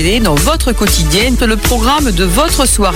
Dans votre quotidienne, le programme de votre soirée.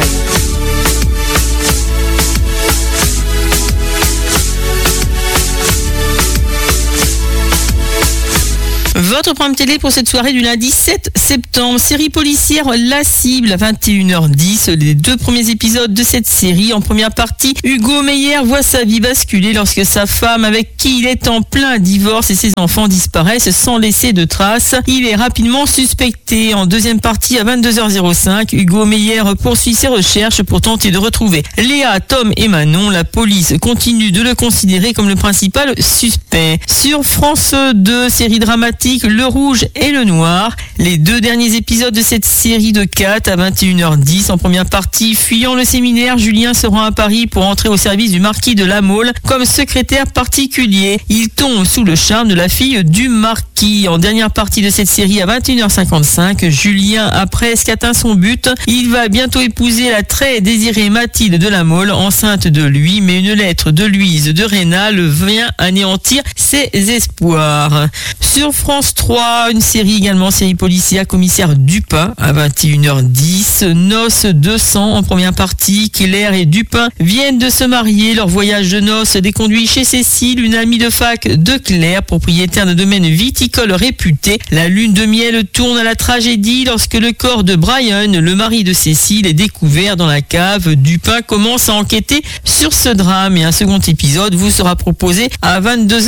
Votre programme télé pour cette soirée du lundi 7 septembre, série policière La Cible à 21h10. Les 2 premiers épisodes de cette série. En première partie, Hugo Meyer voit sa vie basculer lorsque sa femme, avec qui il est en plein divorce, et ses enfants disparaissent sans laisser de traces. Il est rapidement suspecté. En deuxième partie, à 22h05, Hugo Meyer poursuit ses recherches pour tenter de retrouver Léa, Tom et Manon. La police continue de le considérer comme le principal suspect. Sur France 2, série dramatique Le Rouge et le Noir. Les 2 derniers épisodes de cette série de 4 à 21h10. En première partie, fuyant le séminaire, Julien se rend à Paris pour entrer au service du marquis de La Mole comme secrétaire particulier. Il tombe sous le charme de la fille du marquis. En dernière partie de cette série à 21h55, Julien a presque atteint son but. Il va bientôt épouser la très désirée Mathilde de La Mole, enceinte de lui, mais une lettre de Louise de Rênal vient anéantir ses espoirs. Sur France 3, une série également, série policière, commissaire Dupin à 21h10. Noces 200 en première partie. Claire et Dupin viennent de se marier. Leur voyage de noces les conduit chez Cécile, une amie de fac de Claire, propriétaire d'un domaine viticole réputé. La lune de miel tourne à la tragédie lorsque le corps de Brian, le mari de Cécile, est découvert dans la cave. Dupin commence à enquêter sur ce drame et un second épisode vous sera proposé à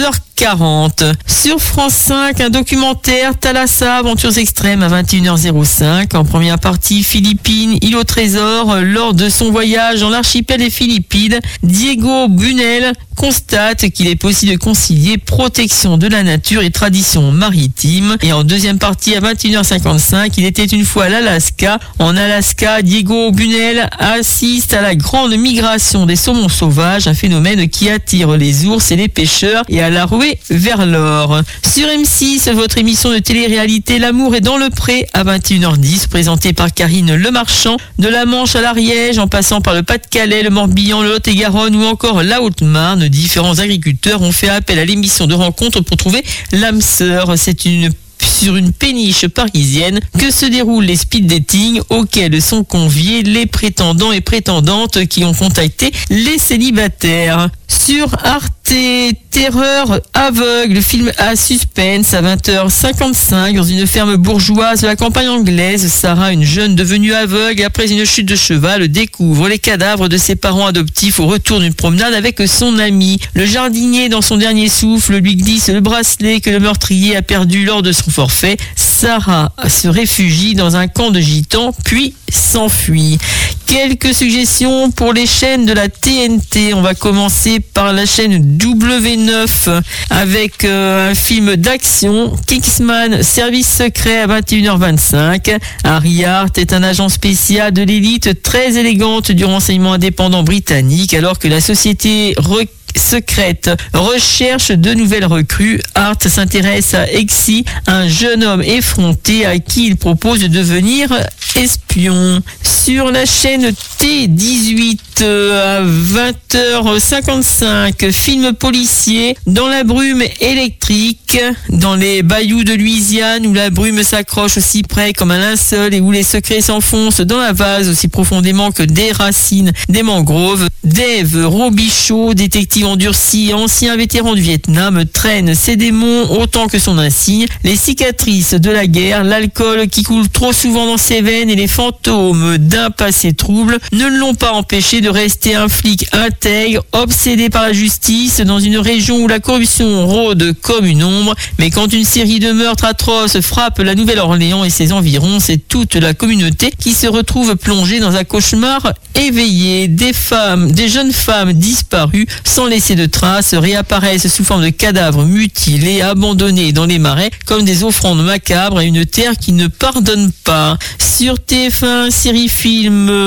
22h40. Sur France 5, un documentaire Thalassa, aventures extrêmes à 21h05. En première partie, Philippines, île au trésor. Lors de son voyage dans l'archipel des Philippines, Diego Bunel constate qu'il est possible de concilier protection de la nature et tradition maritime. Et en deuxième partie, à 21h55, il était une fois à l'Alaska. En Alaska, Diego Bunel assiste à la grande migration des saumons sauvages, un phénomène qui attire les ours et les pêcheurs et à la ruée vers l'or. Sur M6, votre émission de télé-réalité L'amour est dans le pré à 21h10, présentée par Karine Lemarchand. De la Manche à l'Ariège, en passant par le Pas-de-Calais, le Morbihan, le Lot-et-Garonne ou encore la Haute-Marne, différents agriculteurs ont fait appel à l'émission de rencontre pour trouver l'âme sœur. C'est sur une péniche parisienne que se déroulent les speed dating auxquels sont conviés les prétendants et prétendantes qui ont contacté les célibataires. Sur Arte, Terreur aveugle, film à suspense à 20h55 dans une ferme bourgeoise de la campagne anglaise. Sarah, une jeune devenue aveugle après une chute de cheval, découvre les cadavres de ses parents adoptifs au retour d'une promenade avec son ami. Le jardinier, dans son dernier souffle, lui glisse le bracelet que le meurtrier a perdu lors de son forfait. Sarah se réfugie dans un camp de gitans puis s'enfuit. Quelques suggestions pour les chaînes de la TNT. On va commencer par la chaîne W9 avec un film d'action, Kingsman, service secret à 21h25. Harry Hart est un agent spécial de l'élite très élégante du renseignement indépendant britannique, alors que la société secrète recherche de nouvelles recrues. Hart s'intéresse à Exy, un jeune homme effronté à qui il propose de devenir espion. Sur la chaîne T18 à 20h55, film policier Dans la brume électrique, dans les bayous de Louisiane où la brume s'accroche aussi près comme un linceul et où les secrets s'enfoncent dans la vase aussi profondément que des racines des mangroves. Dave Robichaud, détective endurci, ancien vétéran du Vietnam, traîne ses démons autant que son insigne, les cicatrices de la guerre, l'alcool qui coule trop souvent dans ses veines et les fantômes d'un passé trouble ne l'ont pas empêché de rester un flic intègre, obsédé par la justice dans une région où la corruption rôde comme une ombre. Mais quand une série de meurtres atroces frappe la Nouvelle-Orléans et ses environs, c'est toute la communauté qui se retrouve plongée dans un cauchemar éveillé. Des jeunes femmes disparues sans laisser de traces réapparaissent sous forme de cadavres mutilés, abandonnés dans les marais comme des offrandes macabres à une terre qui ne pardonne pas. Sur TF1, série film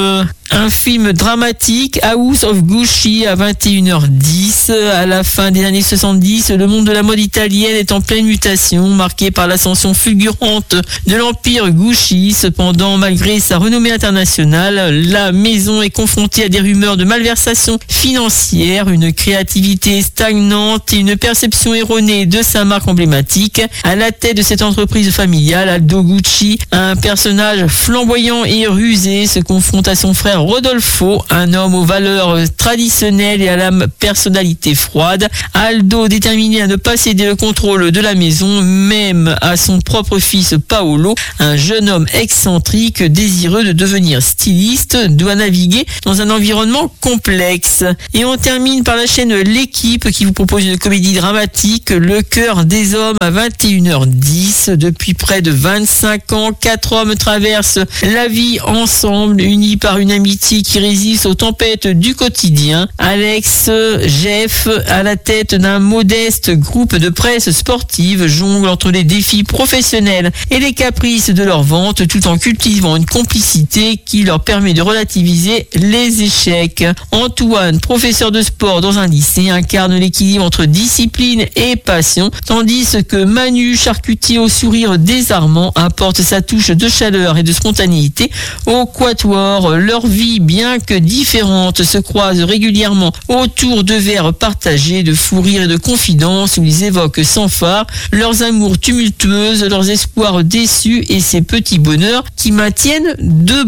Un film dramatique, House of Gucci, à 21h10. À la fin des années 70, le monde de la mode italienne est en pleine mutation, marqué par l'ascension fulgurante de l'empire Gucci. Cependant, malgré sa renommée internationale, la maison est confrontée à des rumeurs de malversation financière, une créativité stagnante et une perception erronée de sa marque emblématique. À la tête de cette entreprise familiale, Aldo Gucci, un personnage flamboyant et rusé, se confronte à son frère Rodolfo, un homme aux valeurs traditionnelles et à la personnalité froide. Aldo, déterminé à ne pas céder le contrôle de la maison, même à son propre fils Paolo, un jeune homme excentrique désireux de devenir styliste, doit naviguer dans un environnement complexe. Et on termine par la chaîne L'équipe qui vous propose une comédie dramatique, Le cœur des hommes, à 21h10. Depuis près de 25 ans, 4 hommes traversent la vie ensemble, unis par une amitié qui résiste aux tempêtes du quotidien. Alex, Jeff, à la tête d'un modeste groupe de presse sportive, jonglent entre les défis professionnels et les caprices de leur vente, tout en cultivant une complicité qui leur permet de relativiser les échecs. Antoine, professeur de sport dans un lycée, incarne l'équilibre entre discipline et passion, tandis que Manu, charcutier au sourire désarmant, apporte sa touche de chaleur et de spontanéité au quatuor. Leur vie, bien que différente, se croise régulièrement autour de verres partagés, de fous rires et de confidences où ils évoquent sans phare leurs amours tumultueuses, leurs espoirs déçus et ces petits bonheurs qui maintiennent debout.